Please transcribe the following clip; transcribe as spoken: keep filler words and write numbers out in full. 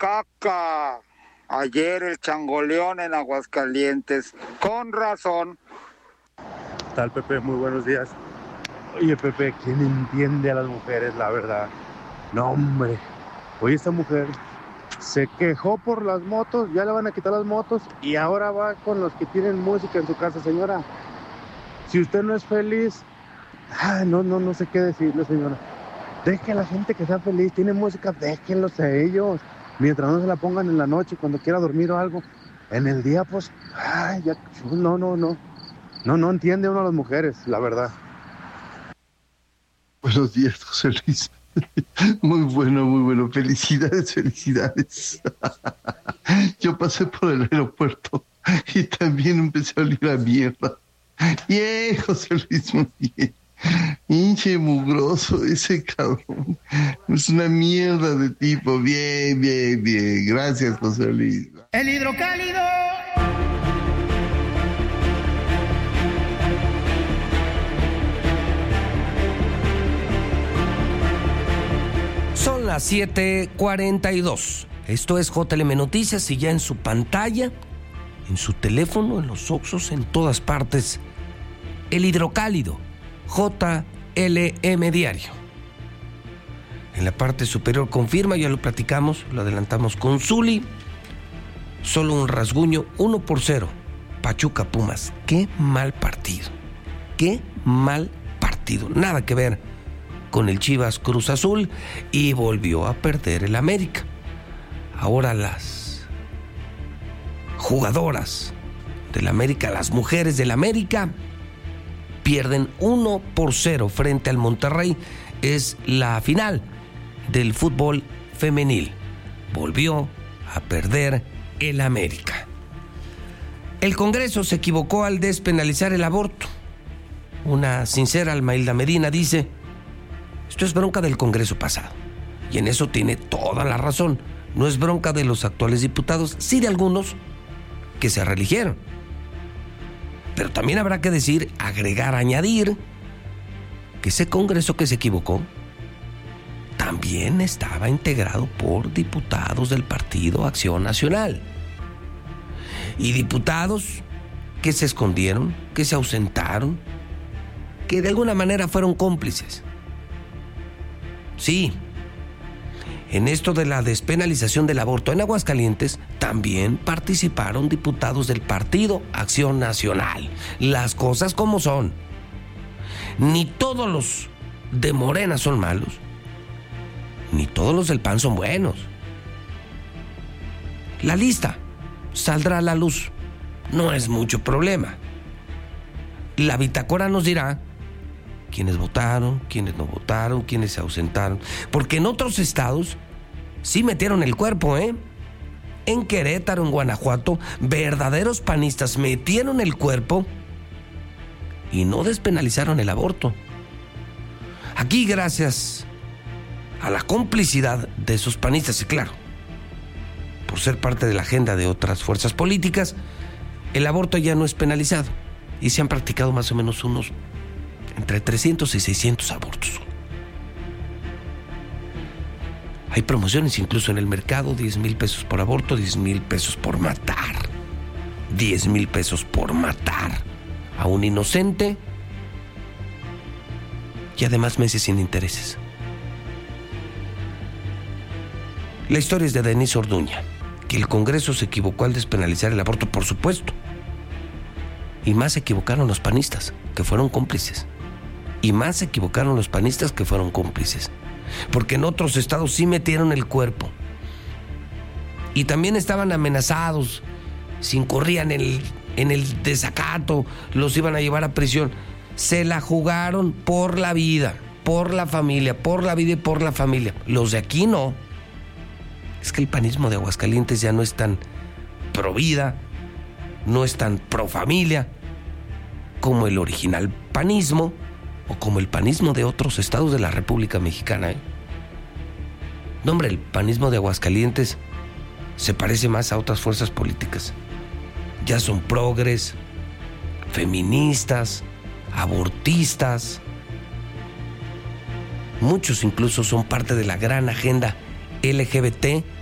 caca. Ayer el changoleón en Aguascalientes. Con razón. ¿Qué tal, Pepe? Muy buenos días. Oye, Pepe, ¿quién entiende a las mujeres, la verdad? No, hombre. Oye, esta mujer se quejó por las motos, ya le van a quitar las motos y ahora va con los que tienen música en su casa. Señora, si usted no es feliz, ah, no, no, no sé qué decirle, señora. Deje a la gente que sea feliz, tiene música, déjenlos a ellos. Mientras no se la pongan en la noche, cuando quiera dormir o algo. En el día, pues, ay, ya, no, no, no. No, no entiende uno a las mujeres, la verdad. Buenos días, José Luis. Muy bueno, muy bueno. Felicidades, felicidades. Yo pasé por el aeropuerto y también empecé a oler a mierda. Bien, José Luis, muy bien. Hinche mugroso ese cabrón. Es una mierda de tipo. Bien, bien, bien. Gracias, José Luis. El hidrocálido. Son las siete cuarenta y dos. Esto es J L M Noticias y ya en su pantalla, en su teléfono, en los Oxxos, en todas partes, el hidrocálido. J L M Diario. En la parte superior confirma, ya lo platicamos, lo adelantamos con Zuli. Solo un rasguño, uno por cero. Pachuca Pumas. Qué mal partido. Qué mal partido. Nada que ver con el Chivas Cruz Azul y volvió a perder el América. Ahora las jugadoras del América, las mujeres del América, pierden uno por cero frente al Monterrey. Es la final del fútbol femenil. Volvió a perder el América. El Congreso se equivocó al despenalizar el aborto. Una sincera Almailda Medina dice: esto es bronca del Congreso pasado. Y en eso tiene toda la razón. No es bronca de los actuales diputados, sí de algunos que se reeligieron. Pero también habrá que decir, agregar, añadir, que ese Congreso que se equivocó también estaba integrado por diputados del Partido Acción Nacional. Y diputados que se escondieron, que se ausentaron, que de alguna manera fueron cómplices. Sí, en esto de la despenalización del aborto en Aguascalientes también participaron diputados del Partido Acción Nacional. Las cosas como son. Ni todos los de Morena son malos, ni todos los del P A N son buenos. La lista saldrá a la luz. No es mucho problema. La bitácora nos dirá quiénes votaron, quiénes no votaron, quiénes se ausentaron. Porque en otros estados sí metieron el cuerpo, ¿eh? En Querétaro, en Guanajuato, verdaderos panistas metieron el cuerpo y no despenalizaron el aborto. Aquí, gracias a la complicidad de esos panistas, y claro, por ser parte de la agenda de otras fuerzas políticas, el aborto ya no es penalizado y se han practicado más o menos unos entre trescientos y seiscientos abortos. Hay promociones incluso en el mercado, diez mil pesos por aborto, diez mil pesos por matar. diez mil pesos por matar a un inocente y además meses sin intereses. La historia es de Denise Orduña, que el Congreso se equivocó al despenalizar el aborto, por supuesto. Y más se equivocaron los panistas, que fueron cómplices. Y más se equivocaron los panistas que fueron cómplices. Porque en otros estados sí metieron el cuerpo. Y también estaban amenazados. Si incurrían en el, en el desacato, los iban a llevar a prisión. Se la jugaron por la vida, por la familia, por la vida y por la familia. Los de aquí no. Es que el panismo de Aguascalientes ya no es tan pro vida, no es tan pro familia como el original panismo o como el panismo de otros estados de la República Mexicana, ¿eh? No, hombre, el panismo de Aguascalientes se parece más a otras fuerzas políticas. Ya son progres, feministas, abortistas. Muchos incluso son parte de la gran agenda L G B T